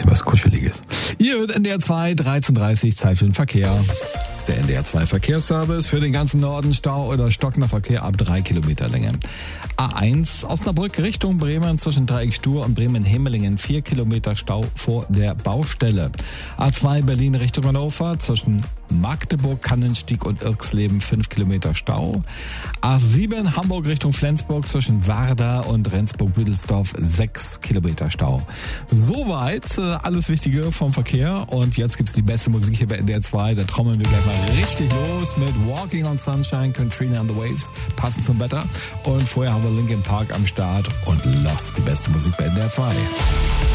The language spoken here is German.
bisschen was Kuscheliges. Hier wird NDR 2, 13:30, Zeit für den Verkehr. Der NDR 2 Verkehrsservice für den ganzen Norden, Stau oder stockender Verkehr ab 3 Kilometer Länge. A1 Osnabrück Richtung Bremen zwischen Dreieck Stur und Bremen-Hemmelingen 4 Kilometer Stau vor der Baustelle. A2 Berlin Richtung Hannover zwischen Magdeburg, Kannenstieg und Irxleben 5 Kilometer Stau. A7 Hamburg Richtung Flensburg zwischen Warda und Rendsburg-Büdelsdorf 6 Kilometer Stau. Soweit alles Wichtige vom Verkehr und jetzt gibt's die beste Musik hier bei NDR 2. Da trommeln wir gleich mal richtig los mit Walking on Sunshine, Katrina and the Waves, passend zum Wetter. Und vorher haben wir Linkin Park am Start und Lost, die beste Musik bei NDR 2.